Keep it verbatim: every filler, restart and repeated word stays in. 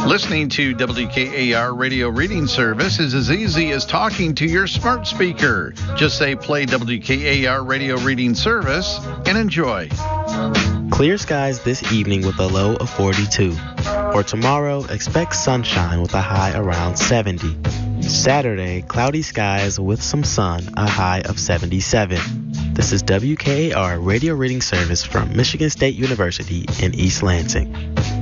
Listening to W K A R Radio Reading Service is as easy as talking to your smart speaker. Just say play W K A R Radio Reading Service and enjoy. Clear skies this evening with a low of forty-two. For tomorrow, expect sunshine with a high around seventy. Saturday, cloudy skies with some sun, a high of seventy-seven. This is W K A R Radio Reading Service from Michigan State University in East Lansing.